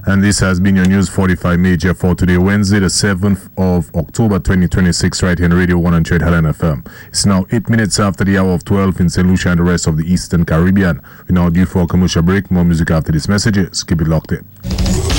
And this has been your News 45 Major for today, Wednesday, the 7th of October 2026, right here on Radio 100 Helen FM. It's now 8 minutes after the hour of 12 in St. Lucia and the rest of the Eastern Caribbean. We're now due for a commercial break. More music after these messages. Keep it locked in.